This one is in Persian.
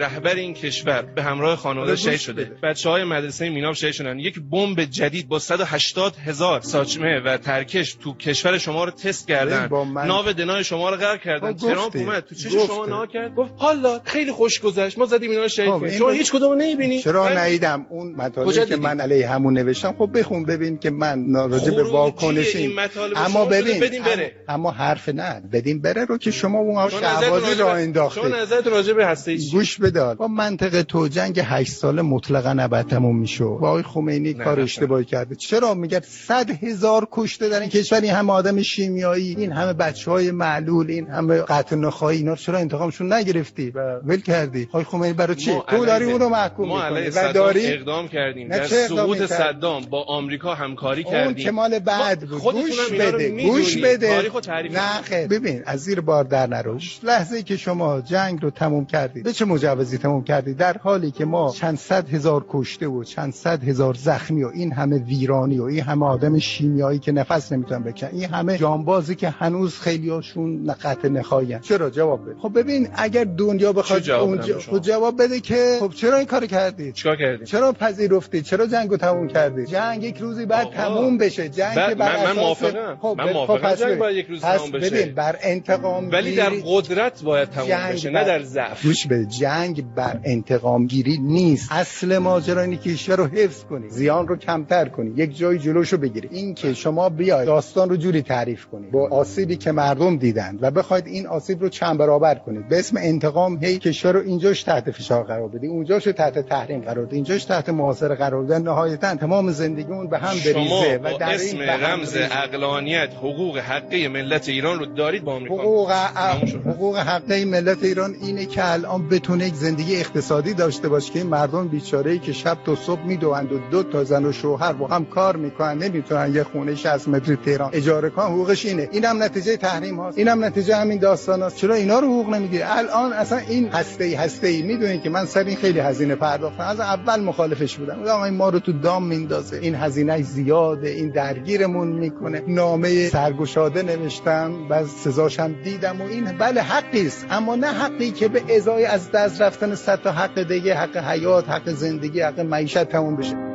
رهبر این کشور به همراه خانواده شهید شده، بچه‌های مدرسه میناب شهید شدن، یک بمب جدید با 180,000 ساچمه و ترکش تو کشور شما رو تست کردن، ناو دنای شما رو غرق کردن. ترامپ اومد تو چش شما نها کرد، گفت حالا خیلی خوش گذشت، ما زدیم اینا رو شهید کردیم، شما هیچ کدومو نمی‌بینید. چرا ندیدم اون مطالبی که من علیه همون نوشتم؟ خب بخون ببین که من راجع به واکنش این اما ببین اما حرف نه بدین بره رو که شما اون شهبازی را انداختید. چون نظرت راجع به هسته گوش بدار. با منطق تو جنگ 8 ساله مطلقاً نباید تموم میشه. آقای خمینی کار اشتباهی کرده. چرا میگه 100,000 کشته در این کشور، این همه آدم شیمیایی، این همه بچهای معلول، این همه قتل نخایی، اینا چرا انتقامشون نگرفتی و ول کردی؟ آقای خمینی برای چی؟ تو داری اون رو محکوم می‌کنی و داری اقدام کردیم در سقوط صدام با آمریکا همکاری کردیم. اون که مال بعد بود. گوش بده. نه خیر. ببین از زیر بار در نرو. لحظه‌ای که شما جنگ رو تموم کردید، به چه مجوزی تموم کردید؟ در حالی که ما چند صد هزار کشته و چند صد هزار زخمی و این همه ویرانی و این همه آدم شیمیایی که نفس نمیتونن بکشن، این همه جانبازی که هنوز خیلیاشون قتل نخواهن. چرا؟ جواب بده. خب ببین اگر دنیا بخواد اونجا جواب بده که خب چرا این کارو کردید؟ چیکار کردید؟ چرا پذیرفتید؟ چرا جنگو تموم کردید؟ جنگ یک روزی بعد تموم بشه. جنگ من موافقم. من موافقم جنگ باید یک روز تموم بشه. ببین بر انتقام ولی در قدرت باید تموم بشه، نه در ضعف. گوش بده، جنگ بر انتقام گیری نیست. اصل ماجرا اینه که کشور رو حفظ کنی، زیان رو کمتر کنی، یک جای جلوشو بگیری. این که شما بیاید داستان رو جوری تعریف کنید با آسیبی که مردم دیدن و بخواید این آسیب رو چند برابر کنید به اسم انتقام، هی کشور رو اینجاش تحت فشار قرار بدی، اونجاشو تحت تحریم قرار بدی، اینجاش تحت محاصره قرار بدی، نهایتا تمام زندگیمون به هم بریزه و در اسم رمز عقلانیت حقوق حقه ملت ایران رو دارید با آمریکا. حقوق حقه ملت ایران اینه که الان بتونه یک زندگی اقتصادی داشته باشه که این مردم بیچاره‌ای که شب تا صبح میدوند و 2 تا زن و شوهر با هم کار میکنن نمیتونن یه خونه 60 متری تهران اجاره کنن، حقوقش اینه. اینم نتیجه تحریم هاست، اینم نتیجه همین داستان هاست. چرا اینا رو حقوق نمیگیره؟ الان اصلا این هسته‌ای میدونین که من سر این خیلی هزینه پرداختم، از اول مخالفش بودم. آقا ما رو تو دام میندازه، این هزینه زیاده، این درگیرمون میکنه. نامه سرگشاده نوشتم، بعد سزاش هم دیدم و این بله حقی است، اما نه حقی که به ازای از دست رفتن 100 تا حق دیگه، حق حیات، حق زندگی، حق معیشت تموم بشه.